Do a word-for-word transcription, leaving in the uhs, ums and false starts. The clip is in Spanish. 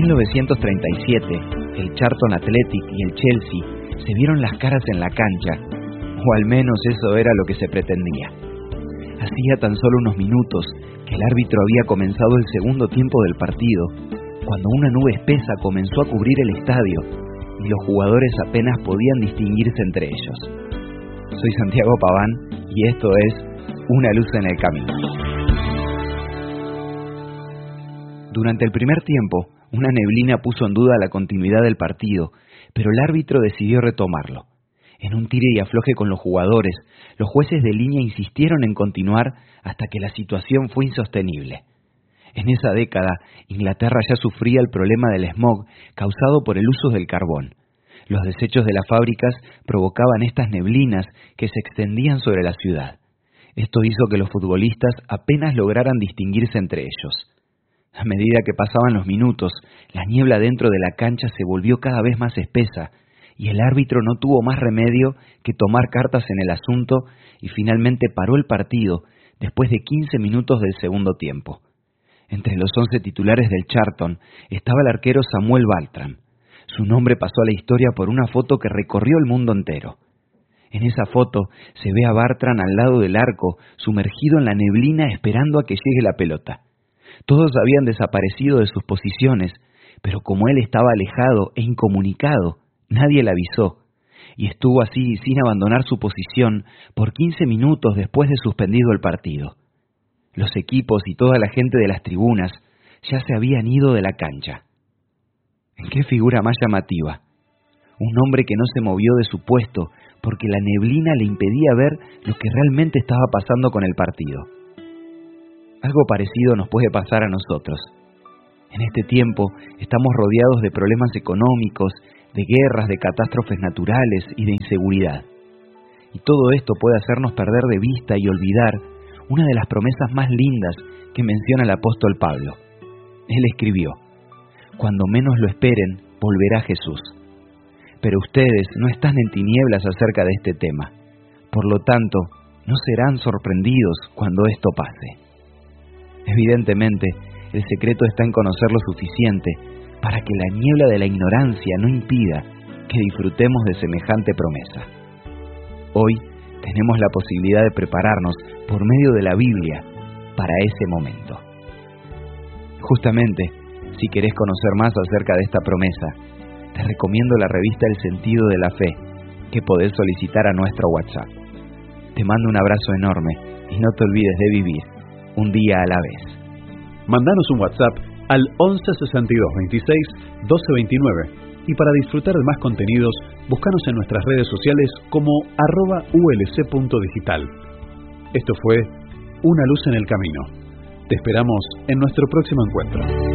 novecientos treinta y siete, el Charlton Athletic y el Chelsea se vieron las caras en la cancha, o al menos eso era lo que se pretendía. Hacía tan solo unos minutos que el árbitro había comenzado el segundo tiempo del partido, cuando una nube espesa comenzó a cubrir el estadio y los jugadores apenas podían distinguirse entre ellos. Soy Santiago Paván y esto es Una luz en el camino. Durante el primer tiempo, una neblina puso en duda la continuidad del partido, pero el árbitro decidió retomarlo. En un tire y afloje con los jugadores, los jueces de línea insistieron en continuar hasta que la situación fue insostenible. En esa década, Inglaterra ya sufría el problema del smog causado por el uso del carbón. Los desechos de las fábricas provocaban estas neblinas que se extendían sobre la ciudad. Esto hizo que los futbolistas apenas lograran distinguirse entre ellos. A medida que pasaban los minutos, la niebla dentro de la cancha se volvió cada vez más espesa y el árbitro no tuvo más remedio que tomar cartas en el asunto y finalmente paró el partido después de quince minutos del segundo tiempo. Entre los once titulares del Charlton estaba el arquero Samuel Bartram. Su nombre pasó a la historia por una foto que recorrió el mundo entero. En esa foto se ve a Bartram al lado del arco, sumergido en la neblina esperando a que llegue la pelota. Todos habían desaparecido de sus posiciones, pero como él estaba alejado e incomunicado, nadie le avisó, y estuvo así sin abandonar su posición por quince minutos después de suspendido el partido. Los equipos y toda la gente de las tribunas ya se habían ido de la cancha. ¿Qué figura más llamativa? Un hombre que no se movió de su puesto porque la neblina le impedía ver lo que realmente estaba pasando con el partido. Algo parecido nos puede pasar a nosotros. En este tiempo estamos rodeados de problemas económicos, de guerras, de catástrofes naturales y de inseguridad. Y todo esto puede hacernos perder de vista y olvidar una de las promesas más lindas que menciona el apóstol Pablo. Él escribió: cuando menos lo esperen, volverá Jesús. Pero ustedes no están en tinieblas acerca de este tema. Por lo tanto, no serán sorprendidos cuando esto pase. Evidentemente, el secreto está en conocer lo suficiente para que la niebla de la ignorancia no impida que disfrutemos de semejante promesa. Hoy tenemos la posibilidad de prepararnos por medio de la Biblia para ese momento. Justamente, si querés conocer más acerca de esta promesa, te recomiendo la revista El Sentido de la Fe, que podés solicitar a nuestro WhatsApp. Te mando un abrazo enorme y no te olvides de vivir un día a la vez. Mandanos un WhatsApp al once sesenta y dos veintiséis doce veintinueve y para disfrutar de más contenidos, búscanos en nuestras redes sociales como arroba ulc.digital. Esto fue Una luz en el camino. Te esperamos en nuestro próximo encuentro.